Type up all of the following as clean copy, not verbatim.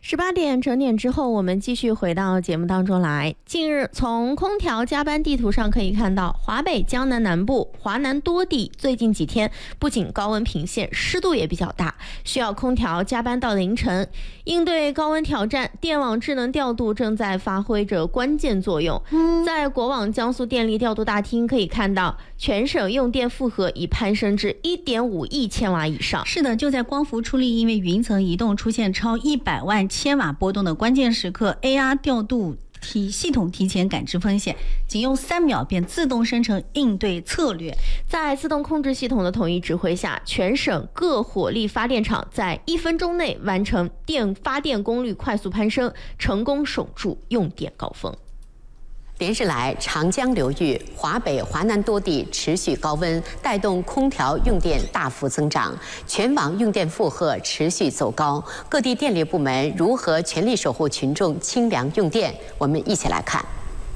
18点整点之后，我们继续回到节目当中来。近日，从空调加班地图上可以看到，华北、江南南部、华南多地最近几天不仅高温频现，湿度也比较大，需要空调加班到凌晨。应对高温挑战，电网智能调度正在发挥着关键作用。在国网江苏电力调度大厅可以看到，全省用电负荷已攀升至 1.5亿千瓦以上。 是的，就在光伏出力因为云层移动出现超100万千瓦波动的关键时刻， AR 调度系统提前感知风险，仅用3秒便自动生成应对策略。 在自动控制系统的统一指挥下，全省各火力发电厂在1分钟内完成发电功率快速攀升，成功守住用电高峰。 连日来，长江流域、华北、华南多地持续高温，带动空调用电大幅增长，全网用电负荷持续走高。各地电力部门如何全力守护群众清凉用电？我们一起来看。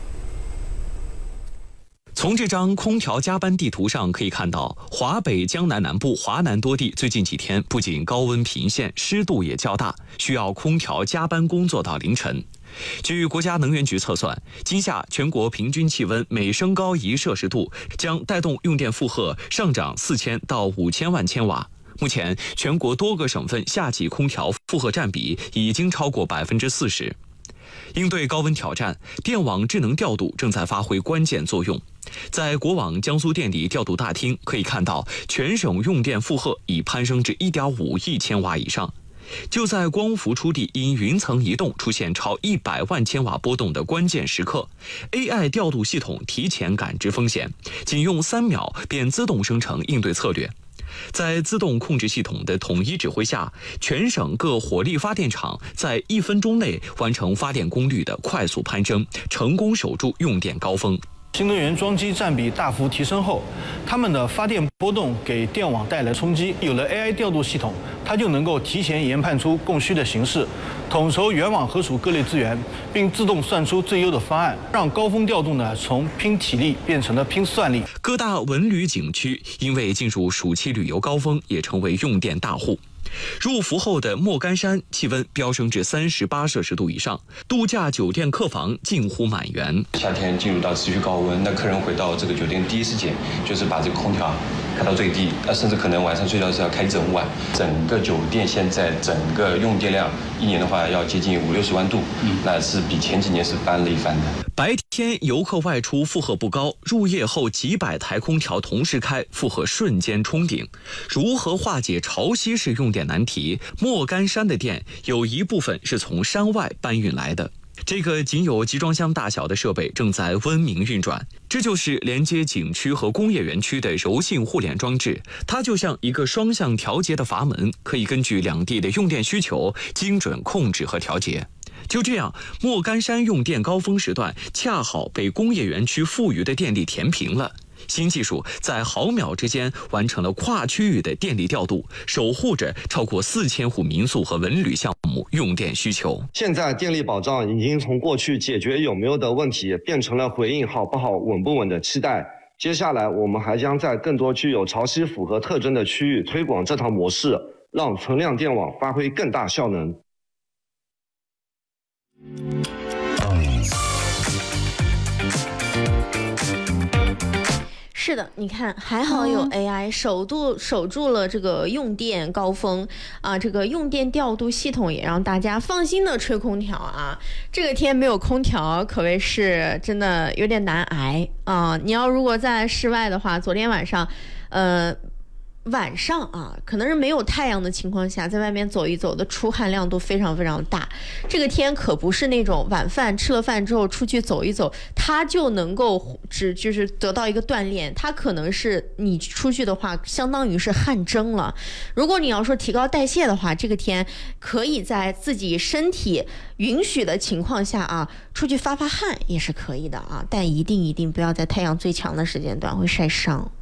从这张空调加班地图上可以看到，华北、江南南部、华南多地最近几天不仅高温频现，湿度也较大，需要空调加班工作到凌晨。据国家能源局测算，今夏全国平均气温每升高1摄氏度，将带动用电负荷上涨4000到5000万千瓦。目前，全国多个省份夏季空调负荷占比已经超过40%。应对高温挑战，电网智能调度正在发挥关键作用。在国网江苏电力调度大厅可以看到，全省用电负荷已攀升至 1.5亿千瓦以上。就在光伏出力因云层移动出现超100万千瓦波动的关键时刻， AI 调度系统提前感知风险，仅用3秒便自动生成应对策略。在自动控制系统的统一指挥下，全省各火力发电厂在1分钟内完成发电功率的快速攀升，成功守住用电高峰。 新能源装机占比大幅提升后，它们的发电波动给电网带来冲击。有了 AI 调度系统，它就能够提前研判出供需的形势，统筹原网核属各类资源，并自动算出最优的方案，让高峰调度呢从拼体力变成了拼算力。 各大文旅景区因为进入暑期旅游高峰，也成为用电大户。入伏后的莫干山气温飙升至38摄氏度以上，度假酒店客房近乎满员。 夏天进入到持续高温，那客人回到这个酒店第一时间就是把这个空调开到最低，甚至可能晚上睡觉是要开整晚。整个酒店现在整个用电量一年的话要接近50-60万度，那是比前几年是翻了一番的。 白天游客外出负荷不高，入夜后几百台空调同时开，负荷瞬间冲顶。如何化解潮汐式用电难题？莫干山的电有一部分是从山外搬运来的。这个仅有集装箱大小的设备正在温明运转，这就是连接景区和工业园区的柔性互联装置。它就像一个双向调节的阀门，可以根据两地的用电需求精准控制和调节。就这样，莫干山用电高峰时段恰好被工业园区富余的电力填平了。新技术在毫秒之间完成了跨区域的电力调度，守护着超过4000户民宿和文旅项目用电需求。 现在电力保障已经从过去解决有没有的问题，变成了回应好不好、稳不稳的期待。接下来我们还将在更多具有潮汐符合特征的区域推广这套模式，让存量电网发挥更大效能。 是的，你看，还好有 AI 守住了这个用电高峰啊，这个用电调度系统也让大家放心的吹空调啊。这个天没有空调，可谓是真的有点难挨啊。你要如果在室外的话，昨天晚上，晚上啊，可能是没有太阳的情况下，在外面走一走的出汗量都非常非常大。这个天可不是那种晚饭吃了饭之后出去走一走，它就能够就是得到一个锻炼。它可能是你出去的话，相当于是汗蒸了。如果你要说提高代谢的话，这个天可以在自己身体允许的情况下啊，出去发汗也是可以的啊，但一定不要在太阳最强的时间段，会晒伤。